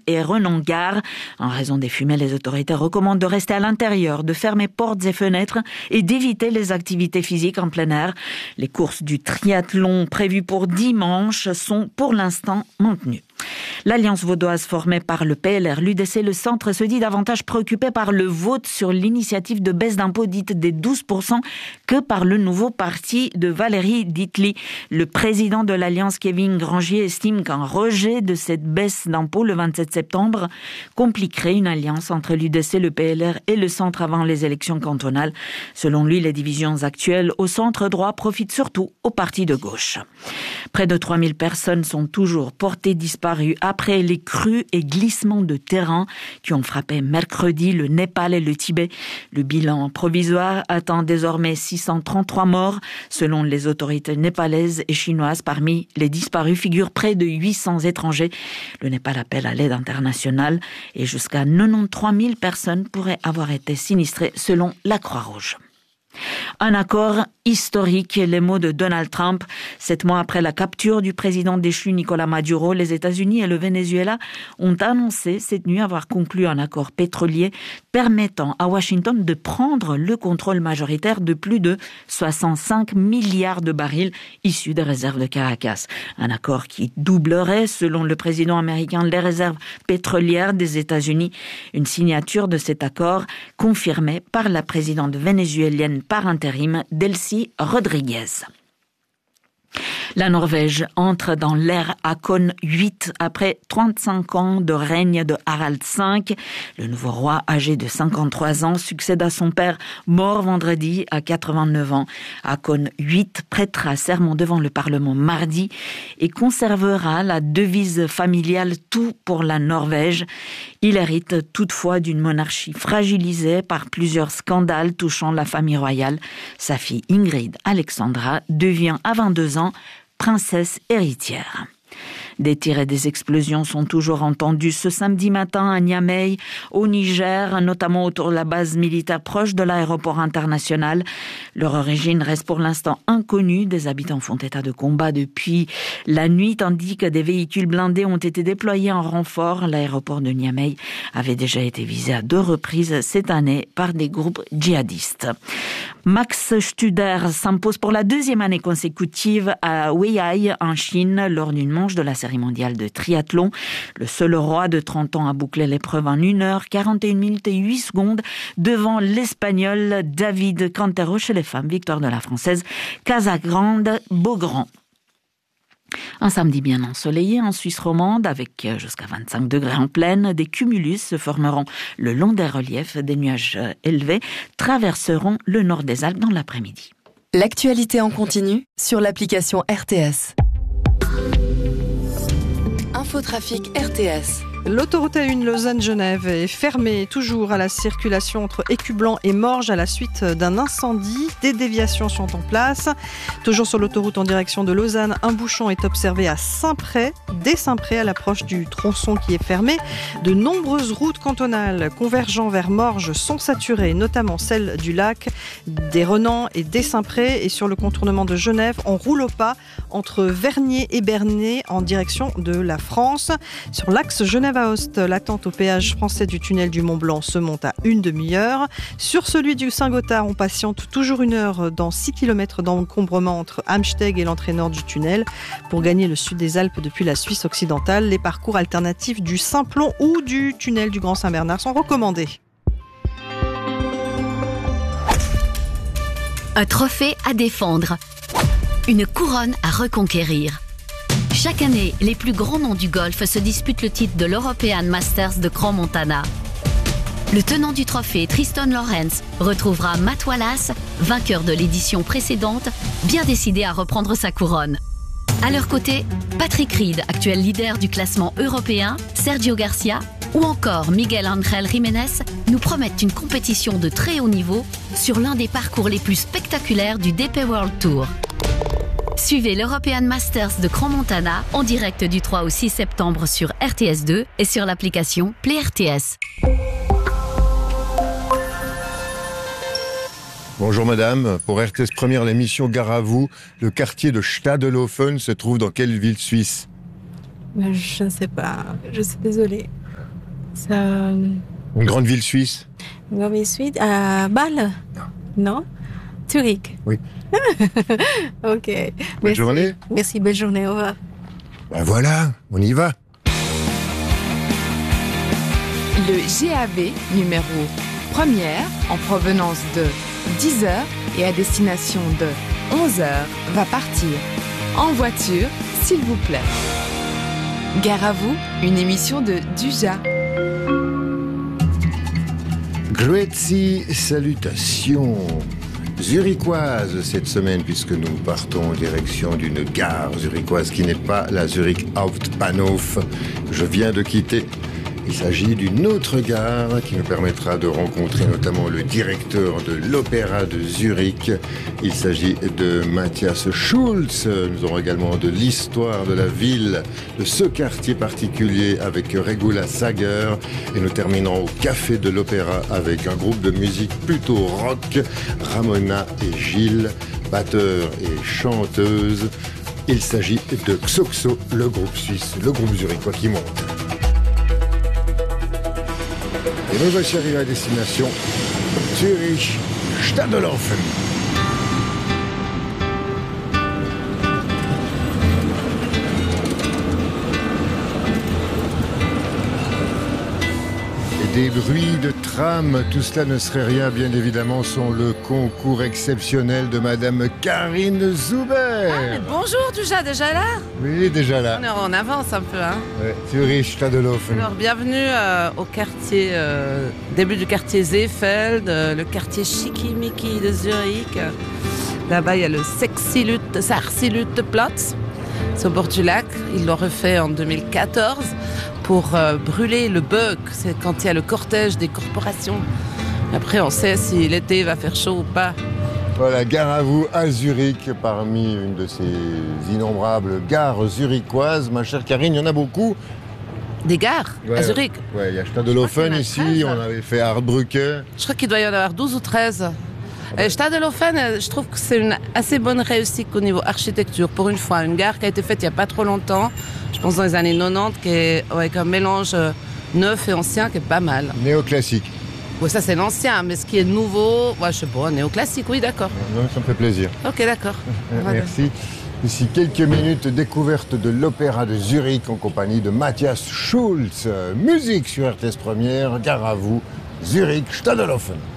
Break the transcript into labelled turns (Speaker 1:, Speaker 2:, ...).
Speaker 1: et Renon-Gare. En raison des fumées, les autorités recommandent de rester à l'intérieur, de fermer portes et fenêtres et d'éviter les activités physiques en plein air. Les courses du triathlon prévues pour dimanche sont pour l'instant maintenues. L'Alliance vaudoise formée par le PLR, l'UDC, le centre se dit davantage préoccupé par le vote sur l'initiative de baisse d'impôt dite des 12% que par le nouveau parti de Valérie Ditli. Le président de l'Alliance, Kevin Grangier, estime qu'un rejet de cette baisse d'impôt le 27 septembre compliquerait une alliance entre l'UDC, le PLR et le centre avant les élections cantonales. Selon lui, les divisions actuelles au centre droit profitent surtout aux partis de gauche. Près de 3000 personnes sont toujours portées disparues après les crues et glissements de terrain qui ont frappé mercredi le Népal et le Tibet. Le bilan provisoire attend désormais 633 morts. Selon les autorités népalaises et chinoises, parmi les disparus figurent près de 800 étrangers. Le Népal appelle à l'aide internationale et jusqu'à 93 000 personnes pourraient avoir été sinistrées selon la Croix-Rouge. Un accord historique, les mots de Donald Trump. 7 mois après la capture du président déchu Nicolás Maduro, les États-Unis et le Venezuela ont annoncé cette nuit avoir conclu un accord pétrolier permettant à Washington de prendre le contrôle majoritaire de plus de 65 milliards de barils issus des réserves de Caracas. Un accord qui doublerait, selon le président américain, les réserves pétrolières des États-Unis. Une signature de cet accord confirmée par la présidente vénézuélienne par intérim, Delcy Rodriguez. La Norvège entre dans l'ère Haakon VIII après 35 ans de règne de Harald V. Le nouveau roi, âgé de 53 ans, succède à son père, mort vendredi à 89 ans. Haakon VIII prêtera serment devant le Parlement mardi et conservera la devise familiale « Tout pour la Norvège ». Il hérite toutefois d'une monarchie fragilisée par plusieurs scandales touchant la famille royale. Sa fille Ingrid Alexandra devient à 22 ans princesse héritière. Des tirs et des explosions sont toujours entendus ce samedi matin à Niamey, au Niger, notamment autour de la base militaire proche de l'aéroport international. Leur origine reste pour l'instant inconnue. Des habitants font état de combat depuis la nuit, tandis que des véhicules blindés ont été déployés en renfort. L'aéroport de Niamey avait déjà été visé à 2 reprises cette année par des groupes djihadistes. Max Studer s'impose pour la 2e année consécutive à Weihai, en Chine, lors d'une manche de la série mondiale de triathlon. Le seul roi de 30 ans a bouclé l'épreuve en 1 heure, 41 minutes et 8 secondes devant l'Espagnol David Cantero. Chez les femmes, victoire de la Française Casagrande Beaugrand. Un samedi bien ensoleillé en Suisse romande avec jusqu'à 25 degrés en plaine. Des cumulus se formeront le long des reliefs. Des nuages élevés traverseront le nord des Alpes dans l'après-midi.
Speaker 2: L'actualité en continu sur l'application RTS. Infotrafic RTS.
Speaker 3: L'autoroute A1 Lausanne-Genève est fermée toujours à la circulation entre Écublanc et Morges à la suite d'un incendie. Des déviations sont en place. Toujours sur l'autoroute en direction de Lausanne, un bouchon est observé à Saint-Pré, dès Saint-Pré à l'approche du tronçon qui est fermé. De nombreuses routes cantonales convergeant vers Morges sont saturées, notamment celle du lac, des Renans et des Saint-Pré. Et sur le contournement de Genève, on roule au pas entre Vernier et Bernay en direction de la France. Sur l'axe Genève-Aoste, l'attente au péage français du tunnel du Mont-Blanc se monte à une demi-heure. Sur celui du Saint-Gothard, on patiente toujours 1 heure dans 6 km d'encombrement entre Amsteg et l'entrée nord du tunnel. Pour gagner le sud des Alpes depuis la Suisse occidentale, les parcours alternatifs du Simplon ou du tunnel du Grand Saint-Bernard sont recommandés.
Speaker 4: Un trophée à défendre, une couronne à reconquérir. Chaque année, les plus grands noms du golf se disputent le titre de l'European Masters de Crans-Montana. Le tenant du trophée, Tristan Lawrence, retrouvera Matt Wallace, vainqueur de l'édition précédente, bien décidé à reprendre sa couronne. À leur côté, Patrick Reed, actuel leader du classement européen, Sergio Garcia ou encore Miguel Ángel Jiménez nous promettent une compétition de très haut niveau sur l'un des parcours les plus spectaculaires du DP World Tour. Suivez l'European Masters de Crans-Montana en direct du 3 au 6 septembre sur RTS2 et sur l'application Play RTS.
Speaker 5: Bonjour madame, pour RTS Première, l'émission Gare à vous, le quartier de Stadelhofen se trouve dans quelle ville suisse ?
Speaker 6: Je ne sais pas, je suis désolée.
Speaker 5: Une grande ville suisse.
Speaker 6: Une suite à Bâle. Non. Zurich.
Speaker 5: Oui.
Speaker 6: Ok.
Speaker 5: Bonne journée.
Speaker 6: Merci, belle journée. Au revoir.
Speaker 5: Ben voilà, on y va.
Speaker 7: Le GAV numéro 1er en provenance de 10h et à destination de 11h va partir. En voiture, s'il vous plaît. Gare à vous, une émission de Duja.
Speaker 5: Grüezi, salutations zurichoise cette semaine puisque nous partons en direction d'une gare zurichoise qui n'est pas la Zurich Hauptbahnhof. Je viens de quitter. Il s'agit d'une autre gare qui nous permettra de rencontrer notamment le directeur de l'Opéra de Zurich. Il s'agit de Matthias Schulz. Nous aurons également de l'histoire de la ville, de ce quartier particulier avec Regula Sager. Et nous terminerons au Café de l'Opéra avec un groupe de musique plutôt rock, Ramona et Gilles, batteurs et chanteuses. Il s'agit de Xoxo, le groupe suisse, le groupe zurichois qui monte. Et nous voici arrivés à destination Zurich Stadelhofen. Des bruits de tram, tout cela ne serait rien, bien évidemment, sans le concours exceptionnel de Madame Karine Zuber.
Speaker 8: Bonjour, déjà là?
Speaker 5: Oui, déjà là.
Speaker 8: On est en avance un peu, hein.
Speaker 5: Ouais, Zurich Stadelhofen.
Speaker 8: Alors, bienvenue au quartier, début du quartier Seefeld, le quartier Schickimicki de Zurich. Là-bas, il y a le Sarsilutplatz, c'est au bord du lac. Ils l'ont refait en 2014. Pour brûler le bug, c'est quand il y a le cortège des corporations. Après, on sait si l'été va faire chaud ou pas.
Speaker 5: Voilà, gare à vous à Zurich, parmi une de ces innombrables gares zurichoises. Ma chère Karine, il y en a beaucoup.
Speaker 8: Des gares à Zurich?
Speaker 5: Ouais, il y a Stadelhofen ici, on avait fait Hardbrücke.
Speaker 8: Je crois qu'il doit y en avoir 12 ou 13. Stadelhofen, je trouve que c'est une assez bonne réussite au niveau architecture. Pour une fois, une gare qui a été faite il n'y a pas trop longtemps, je pense dans les années 90, qui est avec un mélange neuf et ancien qui est pas mal.
Speaker 5: Néoclassique.
Speaker 8: Oui, ça c'est l'ancien, mais ce qui est nouveau, je sais pas, néoclassique, oui, d'accord.
Speaker 5: Ça me fait plaisir.
Speaker 8: Ok, d'accord.
Speaker 5: Merci. Ici, quelques minutes découverte de l'Opéra de Zurich en compagnie de Matthias Schulz. Musique sur RTS Première, gare à vous, Zurich Stadelhofen.